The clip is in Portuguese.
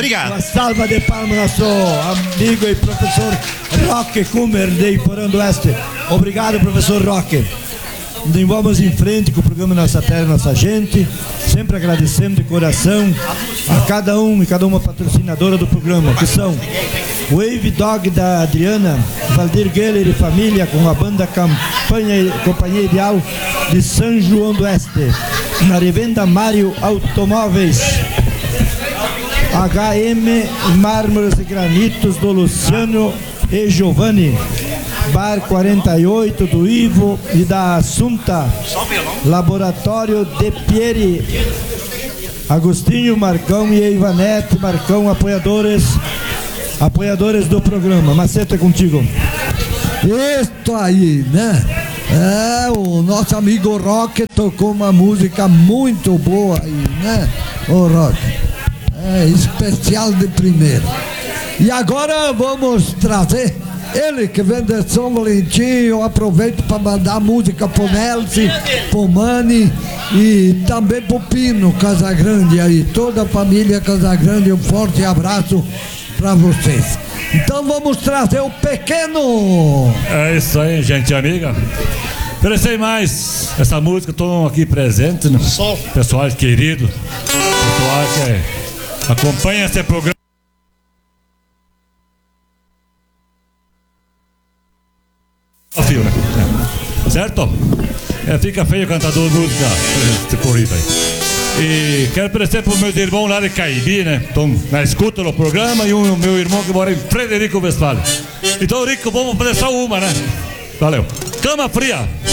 Obrigado. Uma salva de palmas, nosso amigo e professor Roque Kummer, de Iporã do Oeste. Obrigado, professor Roque. Vamos em frente com o programa Nossa Terra, Nossa Gente, sempre agradecendo de coração a cada um e cada uma patrocinadora do programa, que são o Wave Dog da Adriana, Valdir Geller e família, com a banda Companhia Ideal de São João do Oeste, na revenda Mário Automóveis, HM Mármores e Granitos do Luciano e Giovanni, Bar 48 do Ivo e da Assunta, Laboratório de Pieri, Agostinho, Marcão e Ivanete, Marcão, apoiadores do programa. Maceta, é contigo. Isso aí, né? O nosso amigo Roque tocou uma música muito boa aí, né? O Roque, especial de primeira. E agora vamos trazer ele que vem de São Valentim. Eu aproveito para mandar música pro Nelson, pro Mani e também pro Pino Casagrande aí, toda a família Casagrande, um forte abraço para vocês. Então vamos trazer o Pequeno. É isso aí, gente amiga. Oferecei mais essa música, estou aqui presente, né? Pessoal querido, pessoal que acompanha esse programa. Certo? Fica feio o cantador de música esse corrido aí. E quero oferecer para os meus irmãos lá de Caibi, né? Estão na escuta do programa, e o meu irmão que mora em Frederico Westphalen. Então, Rico, vamos fazer só uma, né? Valeu. Cama Fria.